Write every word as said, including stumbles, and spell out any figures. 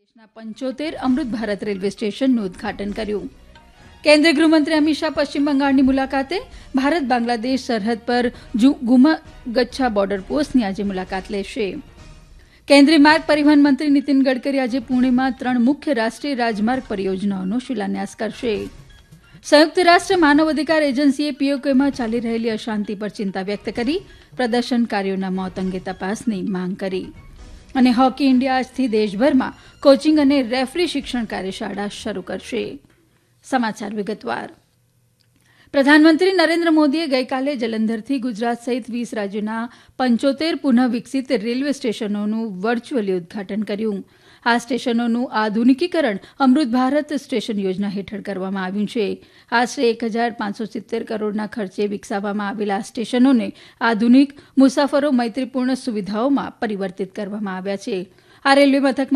દેશના પંચોતેર અમૃત ભારત રેલવે સ્ટેશનનું ઉદઘાટન કર્યું. કેન્દ્રીય ગૃહમંત્રી અમિત શાહ પશ્ચિમ બંગાળની મુલાકાતે. ભારત બાંગ્લાદેશ સરહદ પર ગુમગચ્છા બોર્ડર પોસ્ટની આજે મુલાકાત લેશે. કેન્દ્રીય માર્ગ પરિવહન મંત્રી નીતિન ગડકરી આજે પુણેમાં ત્રણ મુખ્ય રાષ્ટ્રીય રાજમાર્ગ પરિયોજનાઓનો શિલાન્યાસ કરશે. સંયુક્ત રાષ્ટ્ર માનવ અધિકાર એજન્સીએ પીઓકેમાં ચાલી રહેલી અશાંતિ પર ચિંતા વ્યક્ત કરી. પ્રદર્શનકારીઓના મોત અંગે તપાસની માંગ કરી. અને હોકી ઇન્ડિયા આજથી દેશભરમાં કોચિંગ અને રેફરી શિક્ષણ કાર્યશાળા શરૂ કરશે. સમાચાર વિગતવાર. પ્રધાનમંત્રી નરેન્દ્ર મોદીએ ગઈકાલે જલંધરથી ગુજરાત સહિત વીસ રાજ્યોના પંચોતેર પુનઃ વિકસિત રેલવે સ્ટેશનોનું વર્ચ્યુઅલી ઉદઘાટન કર્યું. આ સ્ટેશનોનું આધુનિકીકરણ અમૃત ભારત સ્ટેશન યોજના હેઠળ કરવામાં આવ્યું છે. આશરે એક હજાર પાંચસો સિત્તેર કરોડના ખર્ચે વિકસાવવામાં આવેલા આ સ્ટેશનોને આધુનિક મુસાફરો મૈત્રીપૂર્ણ સુવિધાઓમાં પરિવર્તિત કરવામાં આવ્યા છે. આ રેલવે મથકમાં